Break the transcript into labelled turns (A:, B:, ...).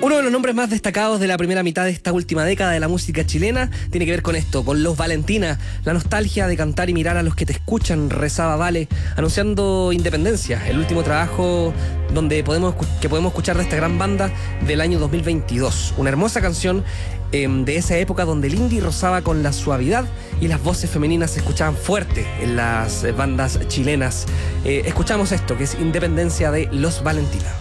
A: Uno de los nombres más destacados de la primera mitad de esta última década de la música chilena tiene que ver con esto, con Los Valentina. La nostalgia de cantar y mirar a los que te escuchan, rezaba Vale, anunciando Independencia, el último trabajo donde podemos escuchar de esta gran banda del año 2022. Una hermosa canción de esa época donde el indie rozaba con la suavidad y las voces femeninas se escuchaban fuerte en las bandas chilenas. Escuchamos esto, que es Independencia de Los Valentina.